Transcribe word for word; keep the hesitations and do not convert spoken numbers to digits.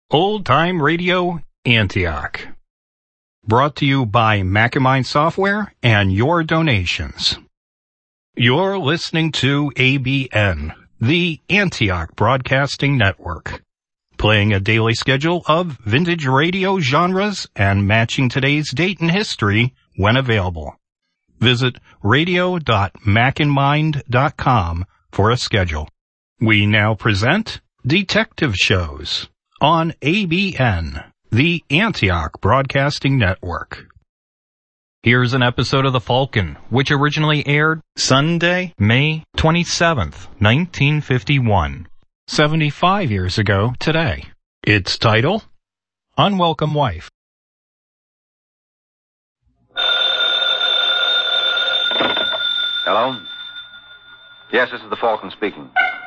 Old Time Radio Antioch. Brought to you by Macamind Software and your donations. You're listening to A B N, the Antioch Broadcasting Network, playing a daily schedule of vintage radio genres and matching today's date in history when available. Visit radio dot macandmind dot com for a schedule. We now present Detective Shows on A B N, the Antioch Broadcasting Network. Here's an episode of The Falcon, which originally aired Sunday, May twenty-seventh, nineteen fifty-one, seventy-five years ago today. Its title, Unwelcome Wife. Hello? Yes, this is the Falcon speaking.